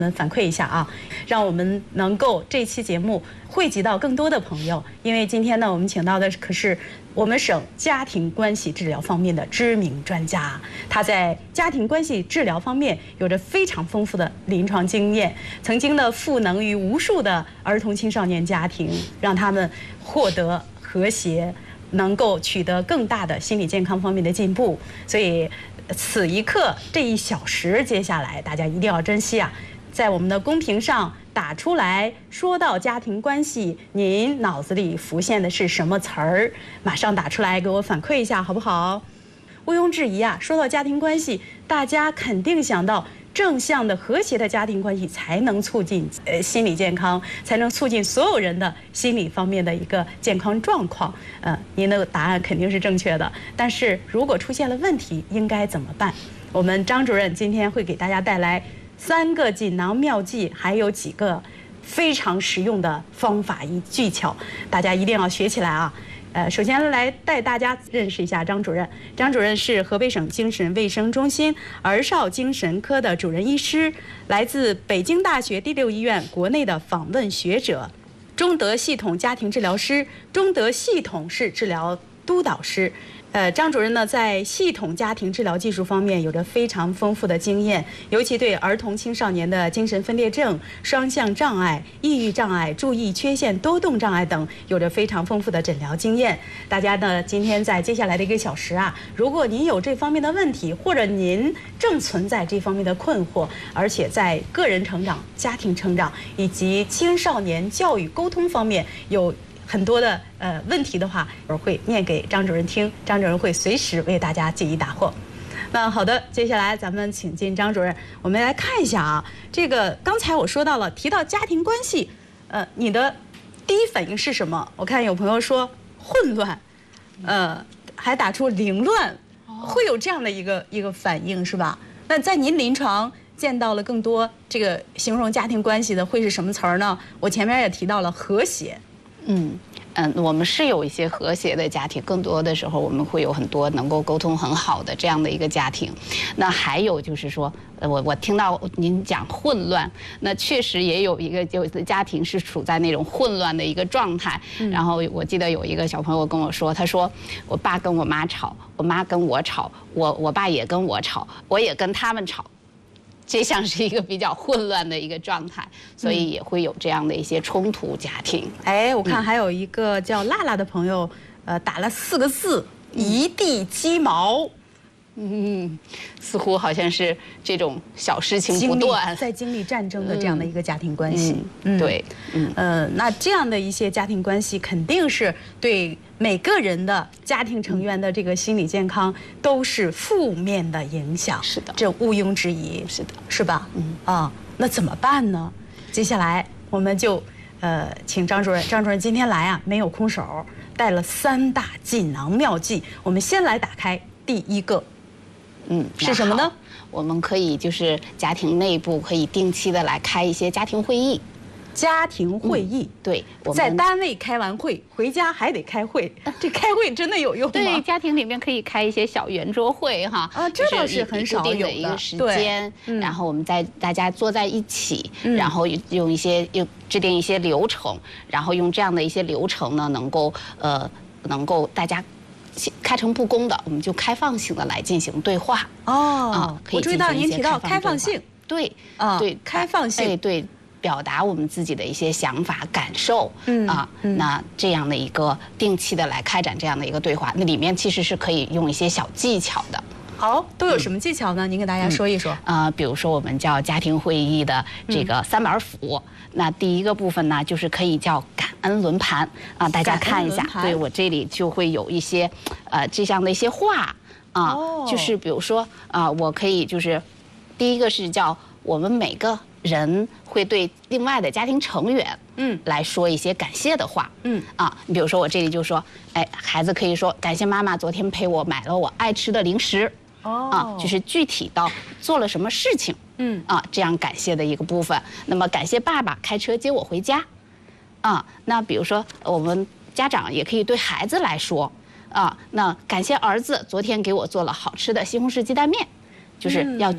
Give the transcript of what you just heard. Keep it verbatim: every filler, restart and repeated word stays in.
我们反馈一下啊，让我们能够这期节目惠及到更多的朋友。因为今天呢，我们请到的可是我们省家庭关系治疗方面的知名专家，他在家庭关系治疗方面有着非常丰富的临床经验，曾经呢赋能于无数的儿童青少年家庭，让他们获得和谐，能够取得更大的心理健康方面的进步。所以此一刻这一小时，接下来大家一定要珍惜啊！在我们的公屏上打出来，说到家庭关系，您脑子里浮现的是什么词儿？马上打出来给我反馈一下，好不好？毋庸置疑啊，说到家庭关系，大家肯定想到正向的、和谐的家庭关系才能促进呃心理健康，才能促进所有人的心理方面的一个健康状况。呃，您的答案肯定是正确的，但是如果出现了问题，应该怎么办？我们张主任今天会给大家带来三个锦囊妙计，还有几个非常实用的方法与技巧，大家一定要学起来啊！呃，首先来带大家认识一下张主任。张主任是河北省精神卫生中心儿少精神科的主任医师，来自北京大学第六医院国内的访问学者，中德系统家庭治疗师，中德系统式治疗督导师。呃，张主任呢，在系统家庭治疗技术方面有着非常丰富的经验，尤其对儿童青少年的精神分裂症、双向障碍、抑郁障碍、注意缺陷多动障碍等有着非常丰富的诊疗经验。大家呢，今天在接下来的一个小时啊，如果您有这方面的问题，或者您正存在这方面的困惑，而且在个人成长、家庭成长以及青少年教育沟通方面有很多的呃问题的话，我会念给张主任听，张主任会随时为大家解疑答惑。那好的，接下来咱们请进张主任，我们来看一下啊，这个刚才我说到了，提到家庭关系，呃，你的第一反应是什么？我看有朋友说混乱，呃，还打出凌乱，会有这样的一个一个反应是吧？那在您临床见到了更多这个形容家庭关系的会是什么词儿呢？我前面也提到了和谐。 嗯嗯，我们是有一些和谐的家庭，更多的时候我们会有很多能够沟通很好的这样的一个家庭。那还有就是说，呃，我我听到您讲混乱，那确实也有一个有的家庭是处在那种混乱的一个状态。嗯、然后我记得有一个小朋友跟我说，他说我爸跟我妈吵，我妈跟我吵，我我爸也跟我吵，我也跟他们吵。这像是一个比较混乱的一个状态，所以也会有这样的一些冲突家庭。 哎，我看还有一个叫辣辣的朋友，呃，打了四个字：一地鸡毛。 嗯，似乎好像是这种小事情不断， 在经历战争的这样的一个家庭关系。 嗯，对，嗯， 呃，那这样的一些家庭关系，肯定是对每个人的家庭成员的这个心理健康都是负面的影响。 是的， 这毋庸置疑。 是的， 是吧？ 嗯啊，那怎么办呢？接下来我们就呃，请张主任，张主任今天来啊，没有空手，带了三大锦囊妙计。我们先来打开第一个。 嗯， 是什么呢？ 我们可以就是家庭内部可以定期的来开一些家庭会议。 家庭会议， 嗯、对，我们在单位开完会，回家还得开会，这开会真的有用吗？ 对，家庭里面可以开一些小圆桌会哈。 啊，这倒是很少有的一个时间， 嗯、 然后我们在大家坐在一起，嗯、然后用一些用制定一些流程，然后用这样的一些流程呢，能够呃能够大家。开诚布公的，我们就开放性的来进行对话。 哦，啊，我注意到您提到开放性， 对， 啊， 对， 开放性， 对对，表达我们自己的一些想法、感受，嗯啊，那这样的一个定期的来开展这样的一个对话，那里面其实是可以用一些小技巧的。 好，都有什么技巧呢？您给大家说一说。 啊，比如说我们叫家庭会议的这个三板斧，那第一个部分呢，就是可以叫感恩轮盘啊，大家看一下，对我这里就会有一些，呃，这样的一些话啊，就是比如说啊，我可以就是，第一个是叫我们每个人会对另外的家庭成员，嗯，来说一些感谢的话，嗯啊，你比如说我这里就说，哎，孩子可以说感谢妈妈昨天陪我买了我爱吃的零食。哦，啊，就是具体到做了什么事情，嗯，啊，这样感谢的一个部分。那么感谢爸爸开车接我回家，啊，那比如说我们家长也可以对孩子来说，啊，那感谢儿子昨天给我做了好吃的西红柿鸡蛋面，就是要